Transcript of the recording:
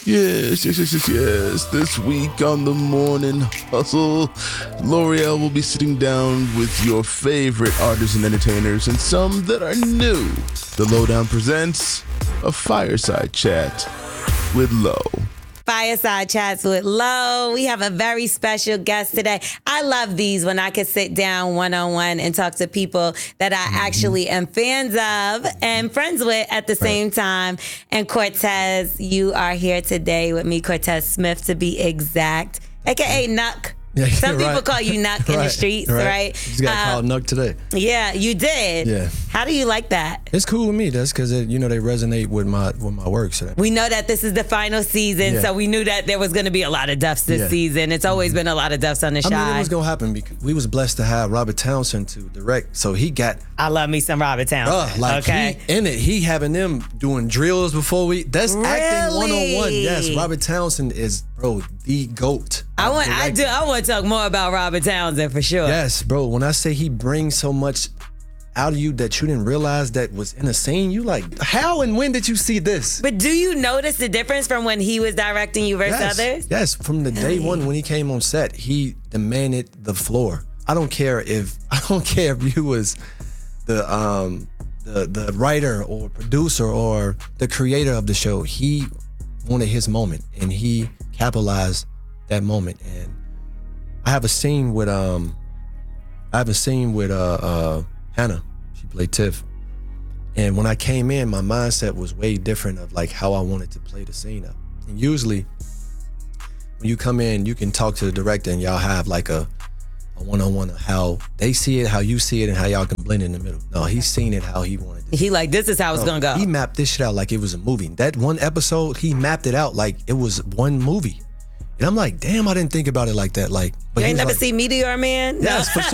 Yes. This week on the Morning Hustle, L'Oreal will be sitting down with your favorite artists and entertainers and some that are new. The Lowdown presents a fireside chat with Lo. Fireside Chats with Lo. We have a very special guest today. I love these when I can sit down one-on-one and talk to people that I actually am fans of and friends with at the same time. And Cortez, you are here today with me, Cortez Smith to be exact, aka Nuck. Yeah, Some people right. call you Nuck in the streets, right? Just got called Nuck today. Yeah, you did. Yeah. How do you like that? It's cool with me. That's because they resonate with my work. So We know that this is the final season, Yeah. so we knew that there was going to be a lot of deaths this Yeah. season. It's always been a lot of deaths on the show. I mean, it was gonna happen because we was blessed to have Robert Townsend to direct. So he got I love me some Robert Townsend. Okay. he in it. He having them doing drills before we. That's acting Really? 101. Yes, Robert Townsend is the GOAT. I want to talk more about Robert Townsend for sure. Yes, bro. When I say he brings so much out of you that you didn't realize that was in a scene, you like, how and when did you see this? But do you notice the difference from when he was directing you versus others? Yes, from the day one when he came on set, he demanded the floor. I don't care if you was the writer or producer or the creator of the show. He wanted his moment and he capitalized that moment. And I have a scene with Hannah. She played Tiff. And when I came in, my mindset was way different of like how I wanted to play the scene up. And usually when you come in, you can talk to the director and y'all have like a one-on-one of how they see it, how you see it, and how y'all can blend in the middle. No, he's seen it how he wanted it. He like, this is how it's going to go. He mapped this shit out like it was a movie. That one episode, he mapped it out like it was one movie. And I'm like, damn, I didn't think about it like that. Like, but You he ain't was never like, seen Meteor Man? Yes, for sure.